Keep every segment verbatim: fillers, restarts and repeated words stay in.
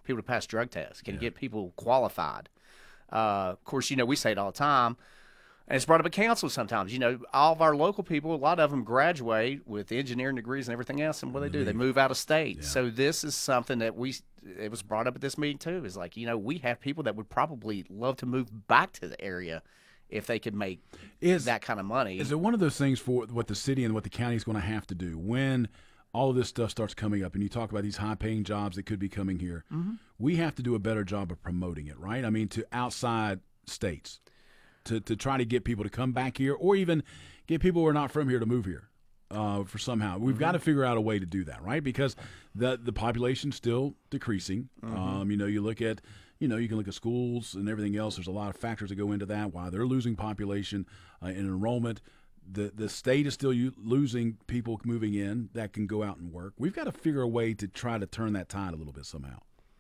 people to pass drug tests, can Yeah. get people qualified. Uh, of course, you know, we say it all the time, and it's brought up at council sometimes. You know, all of our local people, a lot of them graduate with engineering degrees and everything else, and what do they do? They move out of state. Yeah. So this is something that we, it was brought up at this meeting too, is like, you know, we have people that would probably love to move back to the area if they could make Is that kind of money. Is it one of those things for what the city and what the county is going to have to do when all of this stuff starts coming up and you talk about these high-paying jobs that could be coming here? Mm-hmm. We have to do a better job of promoting it, right? I mean, to outside states, to, to try to get people to come back here or even get people who are not from here to move here uh, for somehow. We've mm-hmm. got to figure out a way to do that, right? Because the, the population's still decreasing. Mm-hmm. Um, you know, you look at – You know, you can look at schools and everything else. There's a lot of factors that go into that. Why they're losing population uh, and enrollment. The the state is still u- losing people moving in that can go out and work. We've got to figure a way to try to turn that tide a little bit somehow.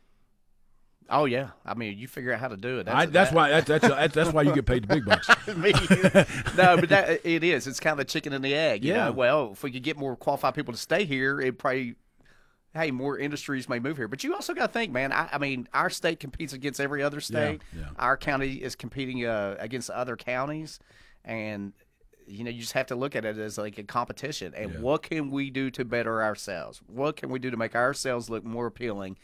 Oh yeah, I mean, you figure out how to do it. That's, I, that's that, why that's, that's that's that's why you get paid the big bucks. Me, no, but that, it is. It's kind of the chicken and the egg. You Yeah. know? Well, if we could get more qualified people to stay here, it probably. Hey, more industries may move here. But you also got to think, man, I, I mean, our state competes against every other state. Yeah, yeah. Our county is competing uh, against other counties. And, you know, you just have to look at it as like a competition. And Yeah. what can we do to better ourselves? What can we do to make ourselves look more appealing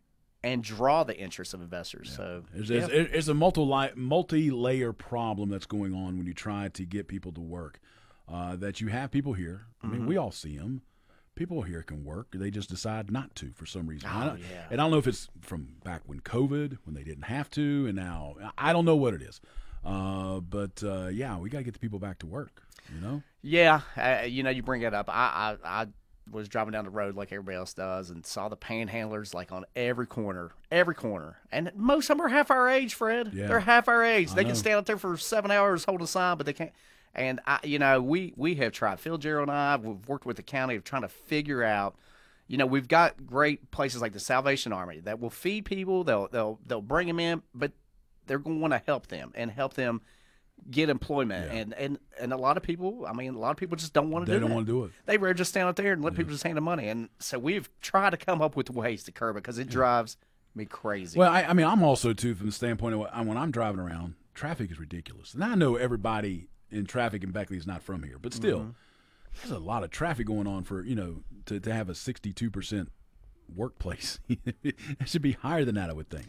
and draw the interest of investors? Yeah. So There's, yeah. there's, there's a multi multi-layer problem that's going on when you try to get people to work. Uh, that you have people here. I mean, Mm-hmm. we all see them. People here can work. They just decide not to for some reason. I Oh, don't, yeah. And I don't know if it's from back when COVID, when they didn't have to, and now I don't know what it is. Uh, but, uh, yeah, we got to get the people back to work, you know? Yeah, uh, you know, you bring it up. I, I I was driving down the road like everybody else does and saw the panhandlers like on every corner, every corner. And most of them are half our age, Fred. Yeah. They're half our age. I they know. can stand out there for seven hours, hold a sign, but they can't. And, I, you know, we, we have tried. Phil, Gerald, and I, we've worked with the county of trying to figure out, you know, we've got great places like the Salvation Army that will feed people. They'll they'll they'll bring them in, but they're going to want to help them and help them get employment. Yeah. And, and and a lot of people, I mean, a lot of people just don't want to They do don't that. want to do it. They rather just stand out there and let people just hand them money. And so we've tried to come up with ways to curb it because it drives me crazy. Well, I, I mean, I'm also, too, from the standpoint of what, when I'm driving around, traffic is ridiculous. And I know everybody in traffic in Beckley is not from here, but still, Mm-hmm. there's a lot of traffic going on for, you know, to, to have a sixty-two percent workplace. It should be higher than that, I would think.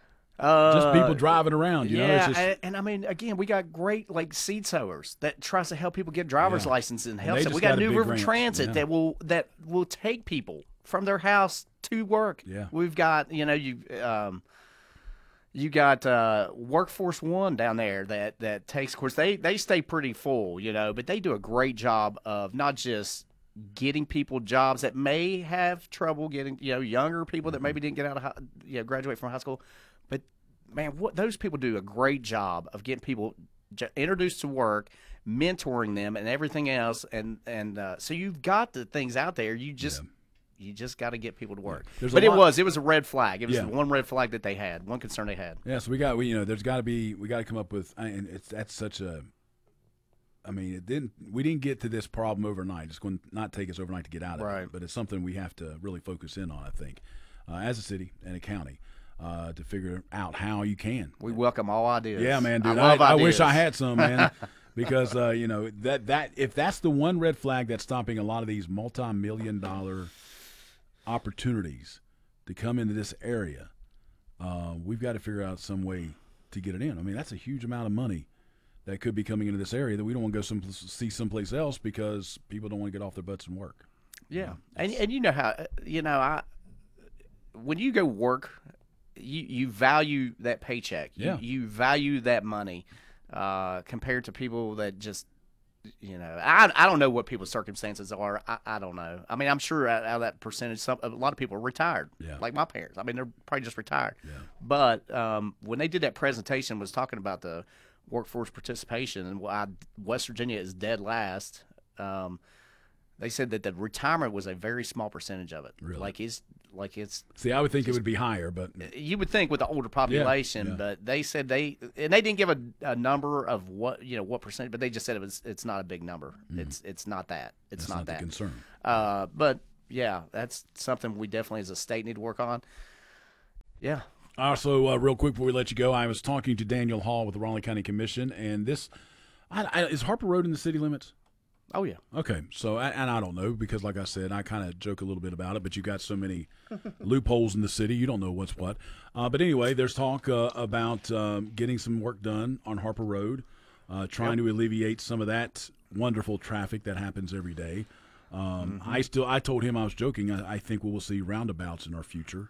Uh, Just people driving around, you yeah, know. It's just, and, and I mean, again, we got great like seed sowers that tries to help people get driver's Yeah. license and And helps they them. just We got got a New big River grant. Transit Yeah. that will that will take people from their house to work. Yeah. We've got you know you um, you got uh, Workforce One down there that that takes. Of course, they they stay pretty full, you know, but they do a great job of not just getting people jobs that may have trouble getting, you know, younger people that maybe didn't get out of high, you know, graduate from high school, but man, what those people do a great job of getting people j- introduced to work, mentoring them, and everything else. And and uh, so you've got the things out there. You just Yeah. you just got to get people to work. There's a But it lot- was it was a red flag. It was Yeah. the one red flag that they had, one concern they had. yeah, so we got, we, you know, there's got to be, we got to come up with, and it's that's such a, I mean, it didn't, we didn't get to this problem overnight. It's going to not take us overnight to get out of Right. it, but it's something we have to really focus in on, I think, uh, as a city and a county, uh, to figure out how you can. We welcome all ideas. Yeah, man, dude. I, I, love I wish ideas. I had some, man, because uh, you know that that if that's the one red flag that's stopping a lot of these multi-million dollar opportunities to come into this area, uh, we've got to figure out some way to get it in. I mean, that's a huge amount of money that could be coming into this area that we don't want to go some see someplace else because people don't want to get off their butts and work. Yeah, and and you know how you know I when you go work, you you value that paycheck. You, Yeah. you value that money uh, compared to people that just you know I I don't know what people's circumstances are. I, I don't know. I mean, I'm sure out, out of that percentage, some a lot of people are retired. Yeah. Like my parents. I mean, they're probably just retired. Yeah. But um, when they did that presentation, was talking about the workforce participation and why West Virginia is dead last. Um, They said that the retirement was a very small percentage of it. Really? Like it's like it's See, I would think it would be higher, but you would think with the older population, yeah. but they said they and they didn't give a, a number of what you know what percent, but they just said it was it's not a big number. It's it's not that. It's that's not, not the that. concern. Uh, but yeah, that's something we definitely as a state need to work on. Yeah. Also, uh, real quick before we let you go, I was talking to Daniel Hall with the Raleigh County Commission, and this I, I, is Harper Road in the city limits? Oh, yeah. Okay, so, and I don't know, because like I said, I kind of joke a little bit about it, but you got so many loopholes in the city, you don't know what's what. Uh, but anyway, there's talk uh, about um, getting some work done on Harper Road, uh, trying yep. to alleviate some of that wonderful traffic that happens every day. Um, mm-hmm. I still, I told him I was joking. I, I think we will see roundabouts in our future.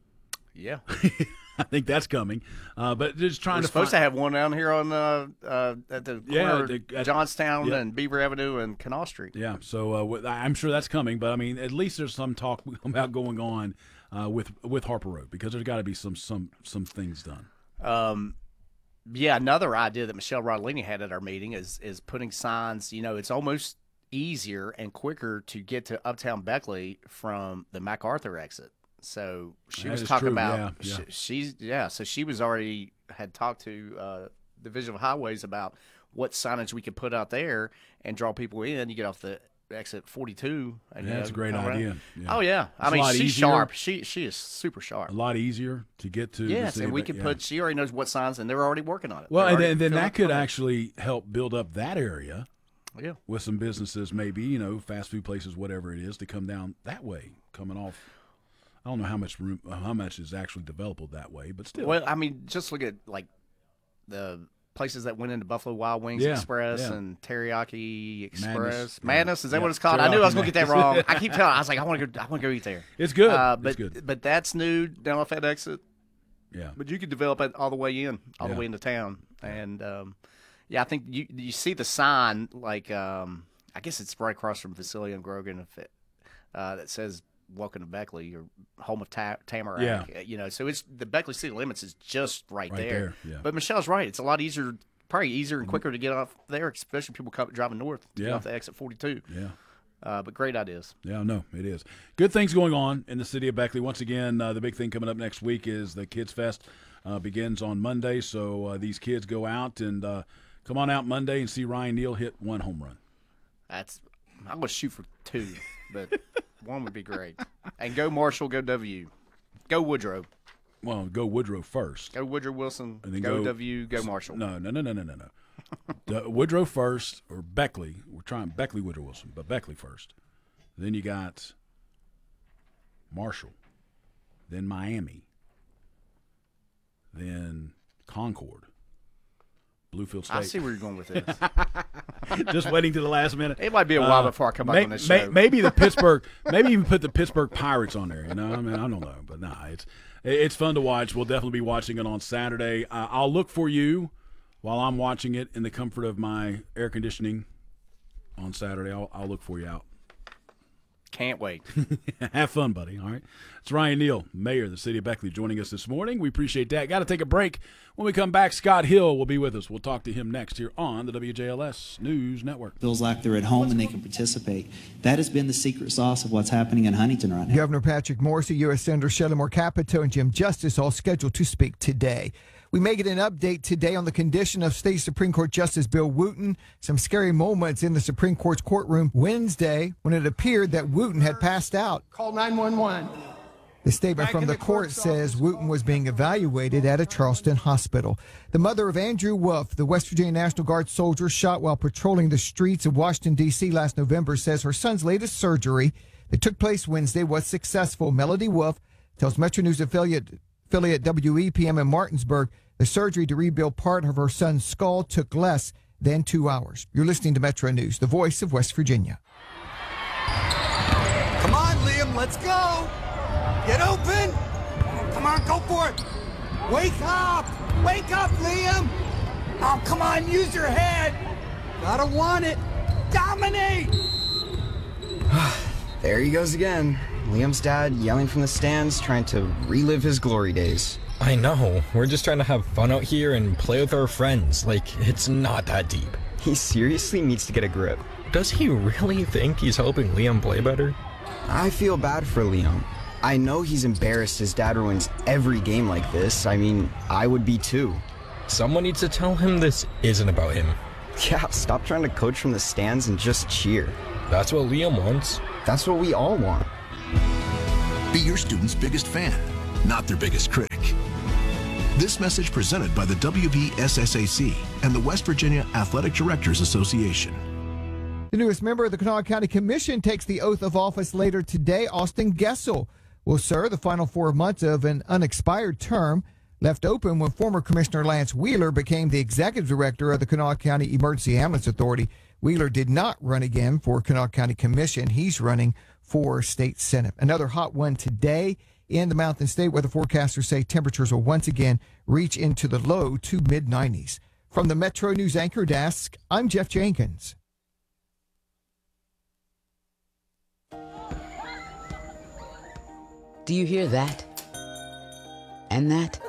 Yeah. I think that's coming, uh, but just trying We're to supposed find... to have one down here on uh, uh, at the yeah, corner the, of Johnstown yeah. and Beaver Avenue and Canal Street. Yeah, so uh, I'm sure that's coming, but I mean, at least there's some talk about going on uh, with with Harper Road, because there's got to be some some some things done. Um, yeah, another idea that Michelle Rodolini had at our meeting is is putting signs. You know, it's almost easier and quicker to get to Uptown Beckley from the MacArthur exit. So she that was is talking true. about yeah, yeah. She, she's yeah. So she was already had talked to uh, Division of Highways about what signage we could put out there and draw people in. You get off the exit forty-two. And, yeah, you that's know, a great idea. Yeah. Oh yeah, It's I a mean lot she's easier. sharp. She she is super sharp. A lot easier to get to. Yes, the city, and we but, can yeah. put. She already knows what signs, and they're already working on it. Well, They're and then, already then filling that could up on it. actually help build up that area. Yeah. With some businesses, maybe, you know, fast food places, whatever it is, to come down that way, coming off. I don't know how much room, how much is actually developable that way, but still. Well, I mean, just look at like the places that went into Buffalo Wild Wings Yeah, Express yeah. and Teriyaki Express. Madness, Madness, yeah. is that Yeah, what it's called? I knew I was going to Teriyaki get that wrong. I keep telling. I was like, I want to go. I want to go eat there. It's good. Uh, but it's good. but that's new down off that exit. Yeah. But you could develop it all the way in, all Yeah. the way into town, and um, yeah, I think you you see the sign like um, I guess it's right across from Vasily and Grogan if it, uh, that says "Welcome to Beckley" or "Home of Ta- Tamarack." Yeah. You know, so it's the Beckley city limits is just right, Right there. there, yeah. But Michelle's right; it's a lot easier, probably easier and quicker to get off there, especially people coming driving north to get Yeah. off the exit forty-two. Yeah. Uh, but great ideas. Yeah, no, it is. Good things going on in the city of Beckley. Once again, uh, the big thing coming up next week is the Kids Fest uh, begins on Monday. So uh, these kids go out and uh, come on out Monday and see Ryan Neal hit one home run. That's I'm gonna shoot for two, but one would be great. And go Marshall, go W, go Woodrow, Well, go Woodrow first. go Woodrow Wilson, And then go, go- W, go Marshall. No, no, no, no, no, no, no. The Woodrow first, or Beckley. We're trying Beckley, Woodrow Wilson, but Beckley first. Then you got Marshall. Then Miami. Then Concord. Bluefield State. I see where you're going with this. Just waiting to the last minute. It might be a while Uh, before I come back may- on this may- show. Maybe the Pittsburgh, maybe even put the Pittsburgh Pirates on there. You know, I mean, I don't know, but nah, it's it's fun to watch. We'll definitely be watching it on Saturday. Uh, I'll look for you while I'm watching it in the comfort of my air conditioning on Saturday. I'll, I'll look for you out. Can't wait. Have fun, buddy. All right. It's Ryan Neal, Mayor of the City of Beckley, joining us this morning. We appreciate that. Got to take a break. When we come back, Scott Hill will be with us. We'll talk to him next here on the W J L S News Network. Feels like they're at home and they can participate. That has been the secret sauce of what's happening in Huntington right now. Governor Patrick Morrisey, U S Senator Shelley Moore Capito, and Jim Justice all scheduled to speak today. We may get an update today on the condition of State Supreme Court Justice Bill Wooten. Some scary moments in the Supreme Court's courtroom Wednesday when it appeared that Wooten had passed out. Call nine one one. The statement from the court says Wooten was being evaluated at a Charleston hospital. The mother of Andrew Wolf, the West Virginia National Guard soldier shot while patrolling the streets of Washington, D C last November, says her son's latest surgery that took place Wednesday was successful. Melody Wolf tells Metro News affiliate affiliate W E P M in Martinsburg the surgery to rebuild part of her son's skull took less than two hours. You're listening to Metro News, the voice of West Virginia. Come on, Liam, let's go. Get open. Come on, go for it. Wake up. Wake up, Liam. Oh, come on, use your head. Gotta want it. Dominate. There he goes again. Liam's dad yelling from the stands, trying to relive his glory days. I know. We're just trying to have fun out here and play with our friends. Like, it's not that deep. He seriously needs to get a grip. Does he really think he's helping Liam play better? I feel bad for Liam. I know he's embarrassed his dad ruins every game like this. I mean, I would be too. Someone needs to tell him this isn't about him. Yeah, stop trying to coach from the stands and just cheer. That's what Liam wants. That's what we all want. Be your student's biggest fan. not their biggest critic. This message presented by the W V S S A C and the West Virginia Athletic Directors Association. The newest member of the Kanawha County Commission takes the oath of office later today. Austin Gessel will serve the final four months of an unexpired term left open when former Commissioner Lance Wheeler became the executive director of the Kanawha County Emergency Ambulance Authority. Wheeler did not run again for Kanawha County Commission. He's running for state senate. Another hot one today in the Mountain State, where the forecasters say temperatures will once again reach into the low to mid nineties. From the Metro News Anchor Desk, I'm Jeff Jenkins. Do you hear that? And that?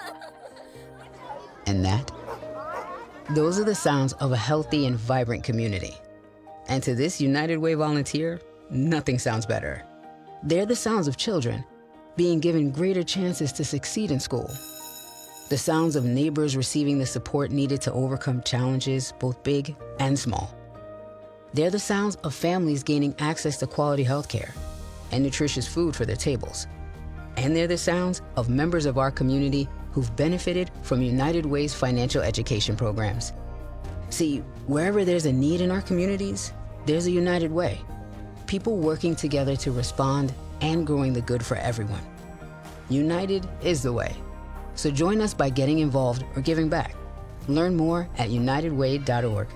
And that? Those are the sounds of a healthy and vibrant community. And to this United Way volunteer, nothing sounds better. They're the sounds of children being given greater chances to succeed in school. The sounds of neighbors receiving the support needed to overcome challenges, both big and small. They're the sounds of families gaining access to quality health care and nutritious food for their tables. And they're the sounds of members of our community who've benefited from United Way's financial education programs. See, wherever there's a need in our communities, there's a United Way. People working together to respond and growing the good for everyone. United is the way. So join us by getting involved or giving back. Learn more at united way dot org.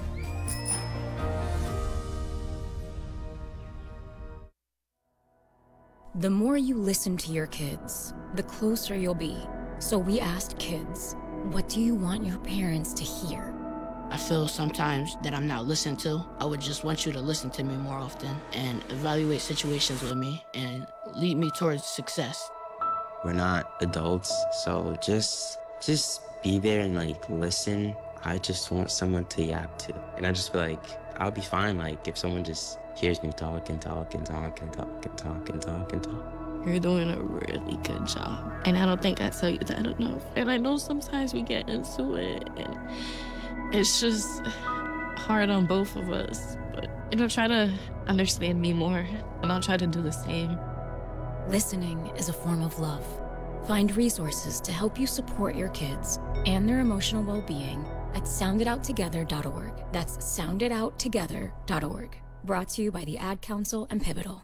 The more you listen to your kids, the closer you'll be. So we asked kids, what do you want your parents to hear? I feel sometimes that I'm not listened to. I would just want you to listen to me more often and evaluate situations with me and lead me towards success. We're not adults, so just just be there and like listen. I just want someone to yap to. And I just feel like I'll be fine like if someone just hears me talk and talk and talk and talk and talk and talk and talk. You're doing a really good job. And I don't think I tell you that enough. And I know sometimes we get into it and it's just hard on both of us. But, you know, try to understand me more and I'll try to do the same. Listening is a form of love. Find resources to help you support your kids and their emotional well-being at sound it out together dot org. That's sound it out together dot org. Brought to you by the Ad Council and Pivotal.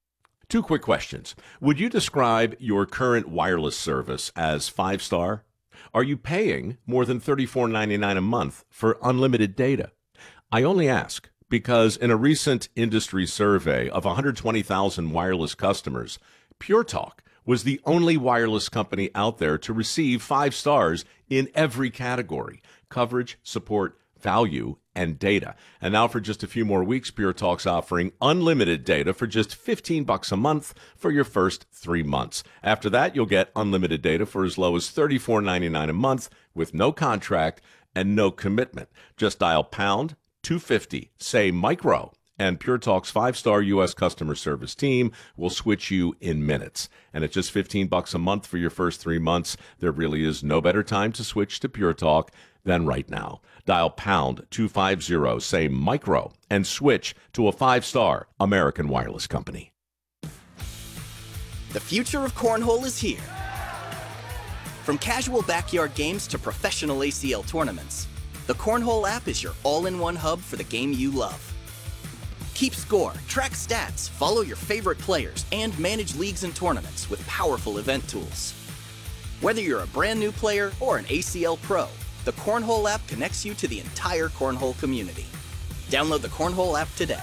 Two quick questions. Would you describe your current wireless service as five-star? Are you paying more than thirty-four ninety-nine a month for unlimited data? I only ask because in a recent industry survey of one hundred twenty thousand wireless customers, Pure Talk was the only wireless company out there to receive five stars in every category: coverage, support, value, and data. And now for just a few more weeks, Pure Talk's offering unlimited data for just fifteen bucks a month for your first three months. After that, you'll get unlimited data for as low as thirty-four ninety-nine a month with no contract and no commitment. Just dial pound two fifty, say micro, and Pure Talk's five-star U S customer service team will switch you in minutes. And at just fifteen bucks a month for your first three months, there really is no better time to switch to Pure Talk than right now. Dial pound two fifty, say micro, and switch to a five-star American wireless company. The future of cornhole is here. From casual backyard games to professional A C L tournaments, the Cornhole app is your all-in-one hub for the game you love. Keep score, track stats, follow your favorite players, and manage leagues and tournaments with powerful event tools. Whether you're a brand new player or an A C L pro, the Cornhole app connects you to the entire Cornhole community. Download the Cornhole app today.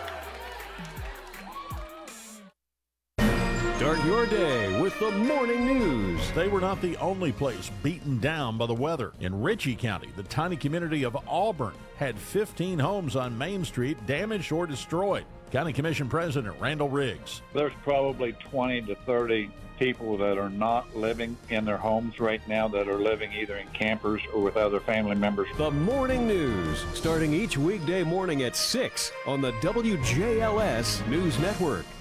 Start your day with the morning news. They were not the only place beaten down by the weather. In Ritchie County, the tiny community of Auburn had fifteen homes on Main Street damaged or destroyed. County Commission President Randall Riggs. There's probably twenty to thirty people that are not living in their homes right now, that are living either in campers or with other family members. The morning news, starting each weekday morning at six on the W J L S News Network.